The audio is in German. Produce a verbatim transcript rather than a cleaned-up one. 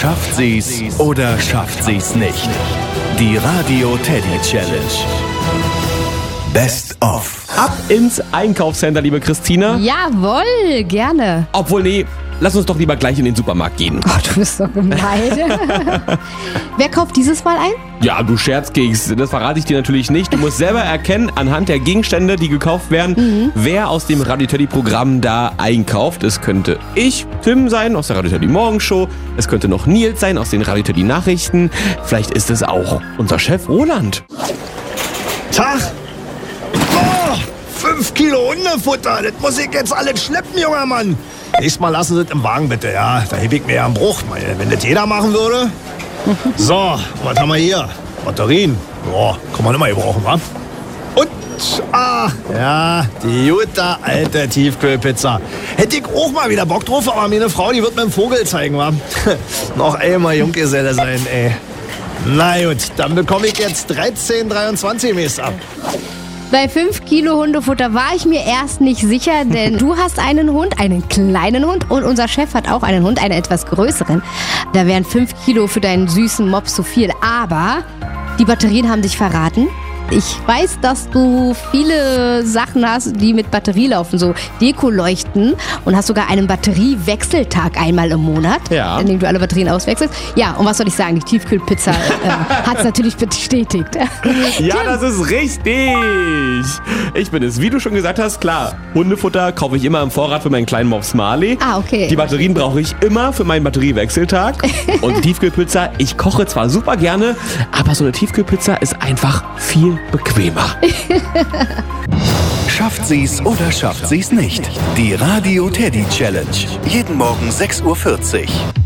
Schafft sie's oder schafft sie's nicht? Die Radio Teddy Challenge. Best of. Ab ins Einkaufscenter, liebe Christina. Jawohl, gerne. Obwohl, nee, lass uns doch lieber gleich in den Supermarkt gehen. Oh, du bist so gemein. Wer kauft dieses Mal ein? Ja, du Scherzkeks, das verrate ich dir natürlich nicht. Du musst selber erkennen, anhand der Gegenstände, die gekauft werden, mhm. wer aus dem Radio Teddy Programm da einkauft. Es könnte ich, Tim, sein aus der Radio Teddy Morgenshow. Es könnte noch Nils sein aus den Radio Teddy Nachrichten. Vielleicht ist es auch unser Chef Roland. Tag! Oh, fünf Kilo Hundefutter, das muss ich jetzt alles schleppen, junger Mann. Nächstes Mal lassen Sie es im Wagen bitte, ja. Da heb ich mir ja einen Bruch. Meine, wenn das jeder machen würde. So, was haben wir hier? Batterien. Boah, kann man immer gebrauchen, wa? Und, ah, ja, die gute alte Tiefkühlpizza. Hätte ich auch mal wieder Bock drauf, aber meine Frau, die wird mir einen Vogel zeigen, wa? Noch einmal Junggeselle sein, ey. Na gut, dann bekomme ich jetzt dreizehn dreiundzwanzig Mist ab. Bei fünf Kilo Hundefutter war ich mir erst nicht sicher, denn du hast einen Hund, einen kleinen Hund und unser Chef hat auch einen Hund, einen etwas größeren. Da wären fünf Kilo für deinen süßen Mops zu viel, aber die Batterien haben dich verraten. Ich weiß, dass du viele Sachen hast, die mit Batterie laufen, so Dekoleuchten und hast sogar einen Batteriewechseltag einmal im Monat, ja. in dem du alle Batterien auswechselst. Ja, und was soll ich sagen, die Tiefkühlpizza äh, hat es natürlich bestätigt. Ja, das ist richtig. Ich bin es, wie du schon gesagt hast, klar, Hundefutter kaufe ich immer im Vorrat für meinen kleinen Mops Marley. Ah, okay. Die Batterien brauche ich immer für meinen Batteriewechseltag. Und die Tiefkühlpizza, ich koche zwar super gerne, aber so eine Tiefkühlpizza ist einfach viel bequemer. Schafft sie's oder schafft sie's nicht? Die Radio Teddy Challenge. Jeden Morgen sechs Uhr vierzig.